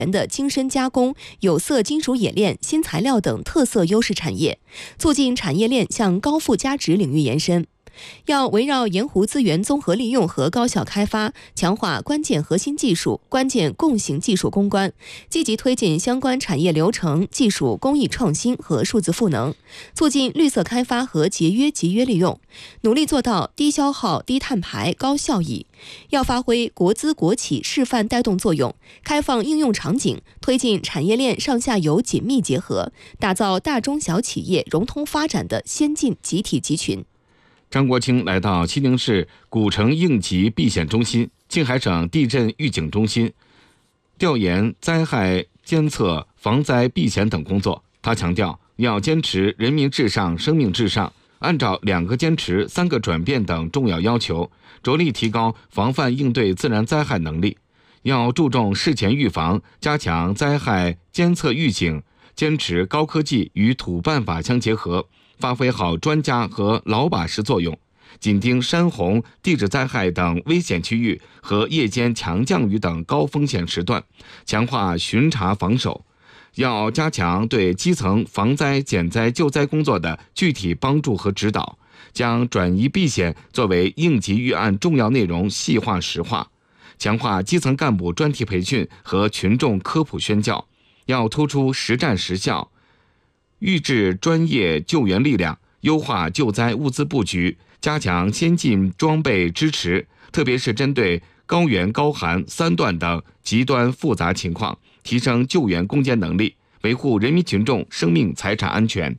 的精深加工、有色金属冶炼、新材料等特色优势产业，促进产业链向高附加值领域延伸。要围绕盐湖资源综合利用和高效开发，强化关键核心技术、关键共性技术攻关，积极推进相关产业流程、技术工艺创新和数字赋能，促进绿色开发和节约集约利用，努力做到低消耗、低碳排、高效益。要发挥国资国企示范带动作用，开放应用场景，推进产业链上下游紧密结合，打造大中小企业融通发展的先进集体集群。 张国清来到西宁市古城应急避险中心、青海省地震预警中心调研灾害监测、防灾避险等工作。他强调，要坚持人民至上、生命至上，按照2个坚持、3个转变等重要要求，着力提高防范应对自然灾害能力。要注重事前预防，加强灾害监测预警，坚持高科技与土办法相结合，发挥好专家和老把式作用，紧盯山洪、地质灾害等危险区域和夜间强降雨等高风险时段，强化巡查防守。要加强对基层防灾减灾救灾工作的具体帮助和指导，将转移避险作为应急预案重要内容细化实化，强化基层干部专题培训和群众科普宣教。要突出实战实效，预制专业救援力量，优化救灾物资布局，加强先进装备支持，特别是针对高原、高寒、3段等极端复杂情况，提升救援攻坚能力，维护人民群众生命财产安全。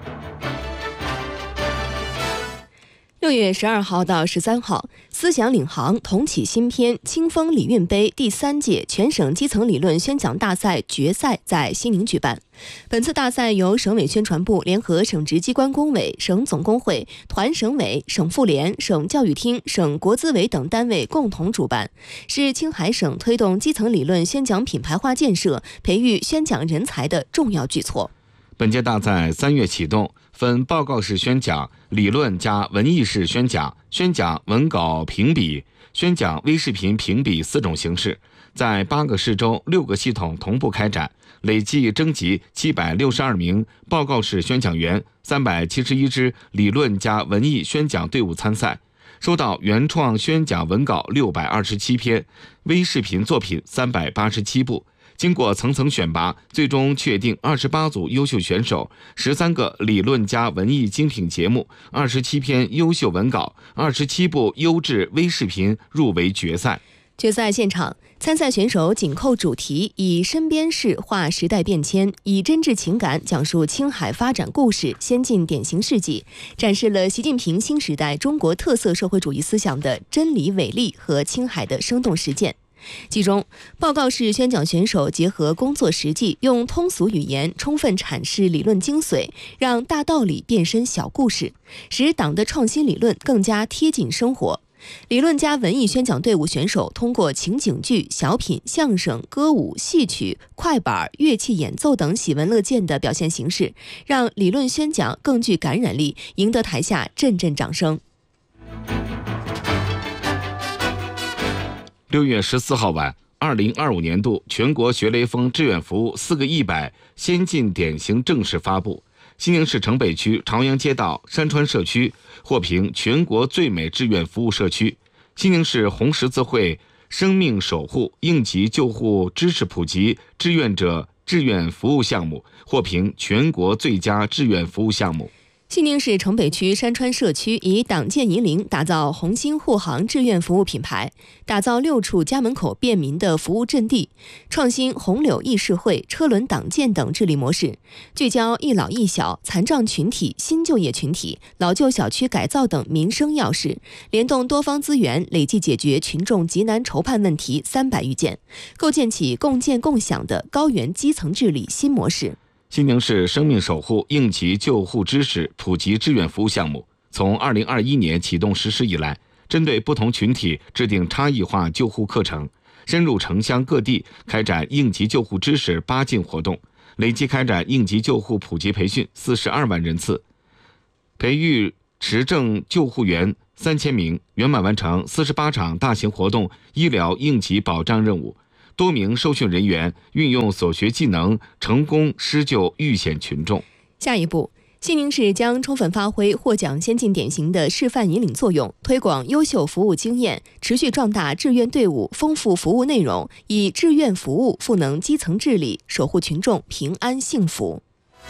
6月12号到13号，思想领航同启新篇清风礼运杯第3届全省基层理论宣讲大赛决赛在西宁举办。本次大赛由省委宣传部联合省直机关工委、省总工会、团省委、省妇联、省教育厅、省国资委等单位共同主办，是青海省推动基层理论宣讲品牌化建设、培育宣讲人才的重要举措。 本届大赛3月启动，分报告式宣讲、理论加文艺式宣讲、宣讲文稿评比、宣讲微视频评比4种形式，在8个市州6个系统同步开展，累计征集762名报告式宣讲员、371支理论加文艺宣讲队伍参赛，收到原创宣讲文稿627篇，微视频作品387部。经过层层选拔，最终确定28组优秀选手、13个理论加文艺精品节目、27篇优秀文稿、27部优质微视频入围决赛。 决赛现场，参赛选手紧扣主题，以身边事画时代变迁，以真挚情感讲述青海发展故事、先进典型事迹，展示了习近平新时代中国特色社会主义思想的真理伟力和青海的生动实践。其中，报告式宣讲选手结合工作实际，用通俗语言充分阐释理论精髓，让大道理变身小故事，使党的创新理论更加贴近生活。理论加文艺宣讲队伍选手通过情景剧、小品、相声、歌舞、戏曲、快板、乐器演奏等喜闻乐见的表现形式，让理论宣讲更具感染力，赢得台下阵阵掌声。 6月14号晚，2025年度全国学雷锋志愿服务4个100先进典型正式发布。西宁市城北区朝阳街道山川社区获评全国最美志愿服务社区。西宁市红十字会生命守护应急救护知识普及志愿者志愿服务项目获评全国最佳志愿服务项目。 西宁市城北区山川社区以党建引领，打造红星护航志愿服务品牌，打造6处家门口便民的服务阵地，创新红柳议事会、车轮党建等治理模式，聚焦一老一小、残障群体、新就业群体、老旧小区改造等民生要事，联动多方资源，累计解决群众急难愁盼问题300余件，构建起共建共享的高原基层治理新模式。 西宁市生命守护应急救护知识普及志愿服务项目从2021年启动实施以来，针对不同群体制定差异化救护课程，深入城乡各地开展应急救护知识8进活动，累计开展应急救护普及培训42万人次，培育持证救护员3000名，圆满完成48场大型活动医疗应急保障任务， 多名受训人员运用所学技能，成功施救遇险群众。 下一步，西宁市将充分发挥获奖先进典型的示范引领作用，推广优秀服务经验，持续壮大志愿队伍，丰富服务内容，以志愿服务赋能基层治理，守护群众平安幸福。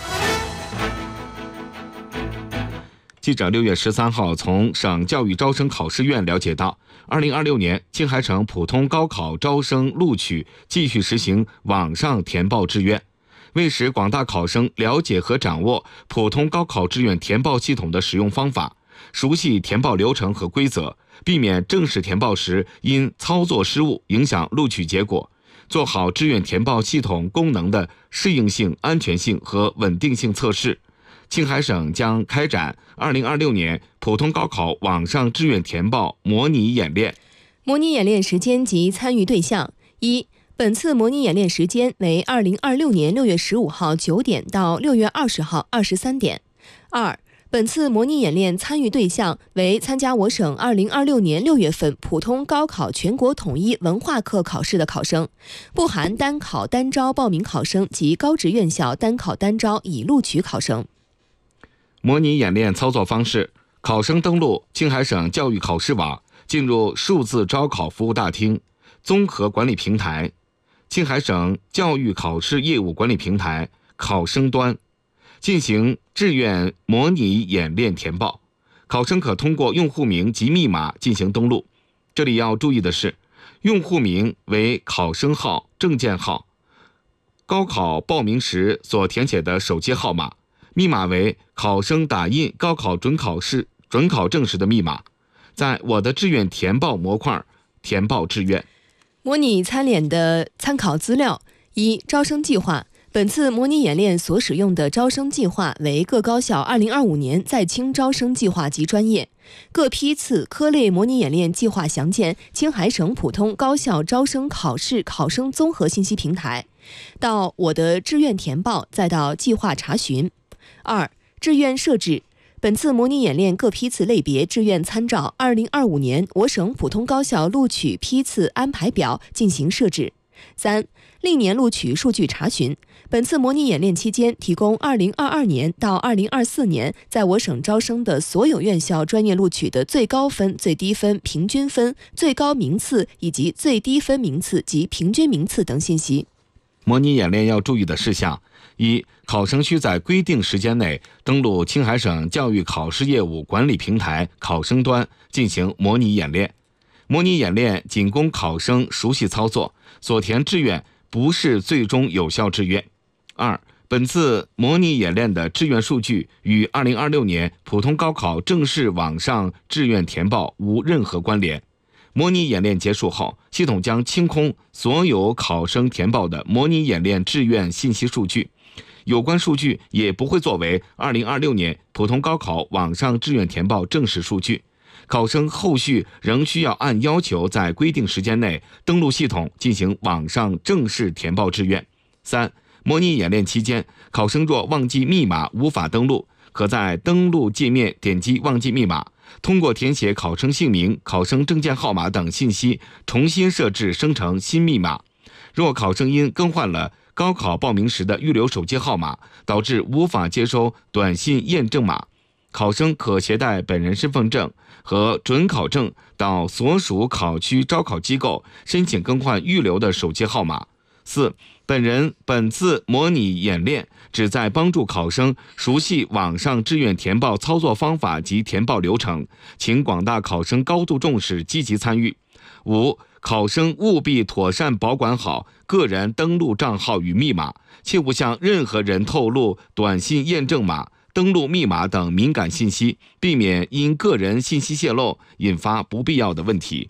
记者6月13号从省教育招生考试院了解到，2026年青海省普通高考招生录取继续实行网上填报志愿。为使广大考生了解和掌握普通高考志愿填报系统的使用方法，熟悉填报流程和规则，避免正式填报时因操作失误影响录取结果，做好志愿填报系统功能的适应性、安全性和稳定性测试。青海省将开展2026年普通高考网上志愿填报模拟演练。 模拟演练时间及参与对象：一、本次模拟演练时间为2026年6月15号9点到6月20号23点。2、本次模拟演练参与对象为参加我省2026年6月份普通高考全国统一文化课考试的考生，不含单考单招报名考生及高职院校单考单招已录取考生。 模拟演练操作方式：考生登录青海省教育考试网，进入数字招考服务大厅、综合管理平台、青海省教育考试业务管理平台考生端，进行志愿模拟演练填报。考生可通过用户名及密码进行登录。这里要注意的是，用户名为考生号、证件号，高考报名时所填写的手机号码，密码为考生打印高考准考证时的密码。在我的志愿填报模块填报志愿。 模拟参联的参考资料：一、招生计划。本次模拟演练所使用的招生计划为各高校2025年在青招生计划及专业。各批次科类模拟演练计划详见青海省普通高校招生考试考生综合信息平台。到我的志愿填报，再到计划查询。2、志愿设置。本次模拟演练各批次类别志愿参照2025年我省普通高校录取批次安排表进行设置。3、历年录取数据查询。本次模拟演练期间，提供2022年到2024年在我省招生的所有院校专业录取的最高分、最低分、平均分、最高名次以及最低分名次及平均名次等信息。 模拟演练要注意的事项：一、考生需在规定时间内登录青海省教育考试业务管理平台考生端进行模拟演练。模拟演练仅供考生熟悉操作，所填志愿不是最终有效志愿。2、本次模拟演练的志愿数据与2026年普通高考正式网上志愿填报无任何关联。模拟演练结束后，系统将清空所有考生填报的模拟演练志愿信息数据，有关数据也不会作为2026年普通高考网上志愿填报正式数据。考生后续仍需要按要求在规定时间内登录系统进行网上正式填报志愿。3、模拟演练期间，考生若忘记密码无法登录，可在登录界面点击忘记密码，通过填写考生姓名、考生证件号码等信息重新设置生成新密码。若考生因更换了高考报名时的预留手机号码，导致无法接收短信验证码，考生可携带本人身份证和准考证到所属考区招考机构申请更换预留的手机号码。4、本次模拟演练旨在帮助考生熟悉网上志愿填报操作方法及填报流程，请广大考生高度重视，积极参与。5、考生务必妥善保管好个人登录账号与密码，切勿向任何人透露短信验证码、登录密码等敏感信息，避免因个人信息泄露引发不必要的问题。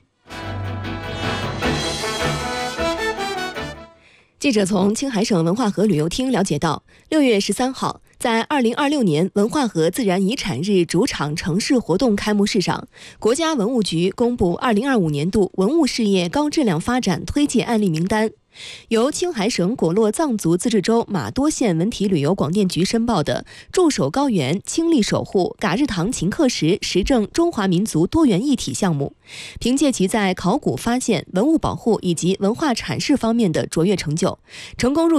记者从青海省文化和旅游厅了解到，6月13号，在2026年文化和自然遗产日主场城市活动开幕式上，国家文物局公布2025年度文物事业高质量发展推介案例名单。 由青海省果洛藏族自治州玛多县文体旅游广电局申报的驻守高原、倾力守护、嘎日塘秦刻石实证中华民族多元一体项目，凭借其在考古发现、文物保护以及文化阐释方面的卓越成就，成功入